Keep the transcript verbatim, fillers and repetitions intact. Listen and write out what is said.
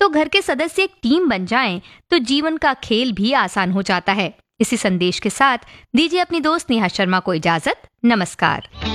तो घर के सदस्य एक टीम बन जाएं तो जीवन का खेल भी आसान हो जाता है। इसी संदेश के साथ दीजिए अपनी दोस्त नेहा शर्मा को इजाजत। नमस्कार।